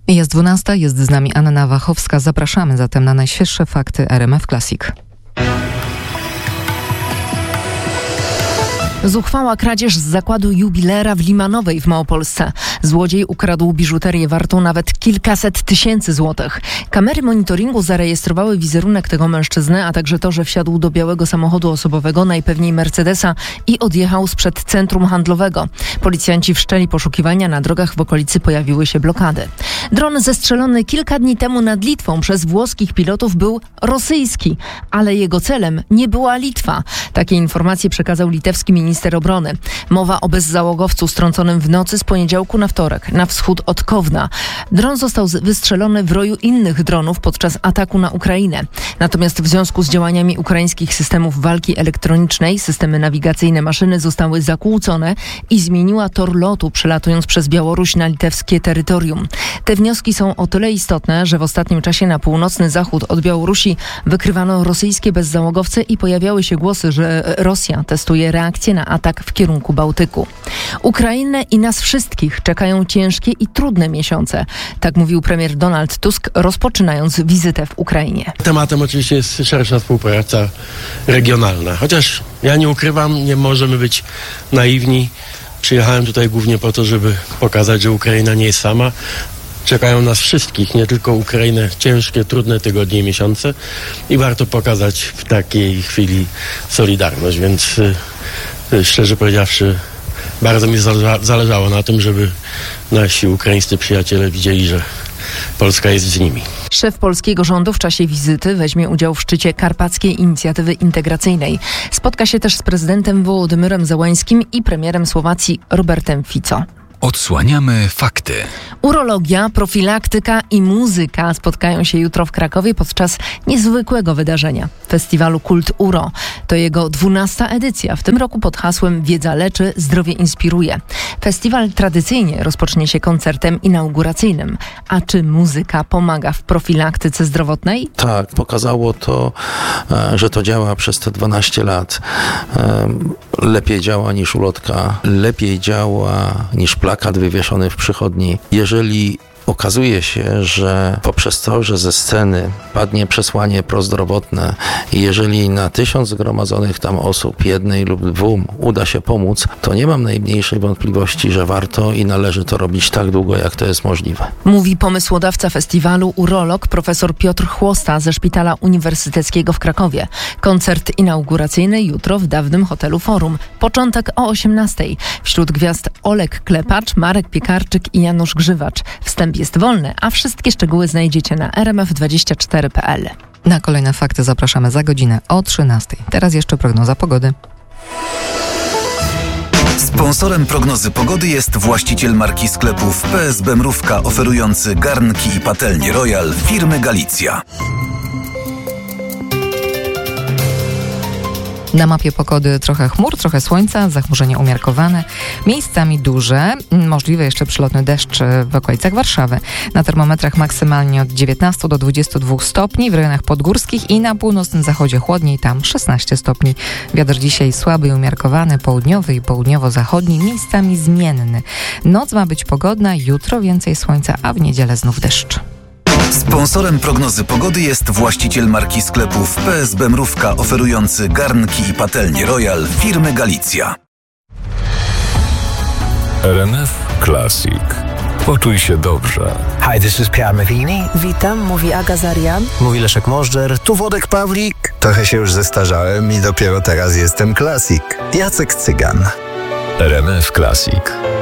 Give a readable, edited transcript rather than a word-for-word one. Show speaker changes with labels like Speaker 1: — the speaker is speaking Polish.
Speaker 1: Jest 12, jest z nami Anna Wachowska. Zapraszamy zatem na najświeższe fakty RMF Classic.
Speaker 2: Zuchwała kradzież z zakładu Jubilera w Limanowej w Małopolsce. Złodziej ukradł biżuterię wartą nawet kilkaset tysięcy złotych. Kamery monitoringu zarejestrowały wizerunek tego mężczyzny, a także to, że wsiadł do białego samochodu osobowego, najpewniej Mercedesa, i odjechał sprzed centrum handlowego. Policjanci wszczęli poszukiwania, na drogach w okolicy pojawiły się blokady. Dron zestrzelony kilka dni temu nad Litwą przez włoskich pilotów był rosyjski, ale jego celem nie była Litwa. Takie informacje przekazał litewski minister obrony. Mowa o bezzałogowcu strąconym w nocy z poniedziałku na wtorek na wschód od Kowna. Dron został wystrzelony w roju innych dronów podczas ataku na Ukrainę. Natomiast w związku z działaniami ukraińskich systemów walki elektronicznej systemy nawigacyjne maszyny zostały zakłócone i zmieniła tor lotu, przelatując przez Białoruś na litewskie terytorium. Te wnioski są o tyle istotne, że w ostatnim czasie na północny zachód od Białorusi wykrywano rosyjskie bezzałogowce i pojawiały się głosy, że Rosja testuje reakcję na atak w kierunku Bałtyku. Ukrainę i nas wszystkich czekają ciężkie i trudne miesiące. Tak mówił premier Donald Tusk, rozpoczynając wizytę w Ukrainie.
Speaker 3: Tematem oczywiście jest szersza współpraca regionalna. Chociaż ja nie ukrywam, nie możemy być naiwni. Przyjechałem tutaj głównie po to, żeby pokazać, że Ukraina nie jest sama. Czekają nas wszystkich, nie tylko Ukrainę, ciężkie, trudne tygodnie i miesiące i warto pokazać w takiej chwili solidarność, więc szczerze powiedziawszy, bardzo mi zależało na tym, żeby nasi ukraińscy przyjaciele widzieli, że Polska jest z nimi.
Speaker 2: Szef polskiego rządu w czasie wizyty weźmie udział w szczycie Karpackiej Inicjatywy Integracyjnej. Spotka się też z prezydentem Wołodymyrem Zełańskim i premierem Słowacji Robertem Fico.
Speaker 4: Odsłaniamy fakty.
Speaker 2: Urologia, profilaktyka i muzyka spotkają się jutro w Krakowie podczas niezwykłego wydarzenia. Festiwalu Kult Uro. To jego 12. edycja. W tym roku pod hasłem Wiedza leczy, zdrowie inspiruje. Festiwal tradycyjnie rozpocznie się koncertem inauguracyjnym. A czy muzyka pomaga w profilaktyce zdrowotnej?
Speaker 5: Tak, pokazało to, że to działa przez te 12 lat. Lepiej działa niż ulotka, lepiej działa niż plakat wywieszony w przychodni. Jeżeli okazuje się, że poprzez to, że ze sceny padnie przesłanie prozdrowotne i jeżeli na 1000 zgromadzonych tam osób, jednej lub dwóm uda się pomóc, to nie mam najmniejszej wątpliwości, że warto i należy to robić tak długo, jak to jest możliwe.
Speaker 2: Mówi pomysłodawca festiwalu, urolog profesor Piotr Chłosta ze Szpitala Uniwersyteckiego w Krakowie. Koncert inauguracyjny jutro w dawnym hotelu Forum. Początek o 18:00. Wśród gwiazd Olek Klepacz, Marek Piekarczyk i Janusz Grzywacz. Wstęp jest wolny, a wszystkie szczegóły znajdziecie na rmf24.pl.
Speaker 1: Na kolejne fakty zapraszamy za godzinę o 13:00. Teraz jeszcze prognoza pogody.
Speaker 4: Sponsorem prognozy pogody jest właściciel marki sklepów PSB Mrówka, oferujący garnki i patelnie Royal firmy Galicja.
Speaker 1: Na mapie pogody trochę chmur, trochę słońca, zachmurzenie umiarkowane, miejscami duże, możliwy jeszcze przelotny deszcz w okolicach Warszawy. Na termometrach maksymalnie od 19 do 22 stopni, w rejonach podgórskich i na północnym zachodzie chłodniej, tam 16 stopni. Wiatr dzisiaj słaby i umiarkowany, południowy i południowo-zachodni, miejscami zmienny. Noc ma być pogodna, jutro więcej słońca, a w niedzielę znów deszcz.
Speaker 4: Sponsorem prognozy pogody jest właściciel marki sklepów PSB Mrówka, oferujący garnki i patelnie Royal firmy Galicja.
Speaker 6: RMF Classic. Poczuj się dobrze.
Speaker 7: Hi, this is Pierre Mavini.
Speaker 8: Witam, mówi Aga Zarian.
Speaker 7: Mówi Leszek Możdżer.
Speaker 9: Tu Wodek Pawlik. Trochę się już zestarzałem i dopiero teraz jestem klasik. Jacek Cygan.
Speaker 6: RMF Classic.